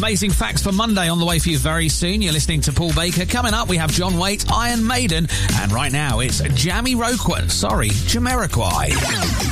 Amazing facts for Monday on the way for you very soon. You're listening to Paul Baker. Coming up, we have John Waite, Iron Maiden, and right now it's Jamiroquai.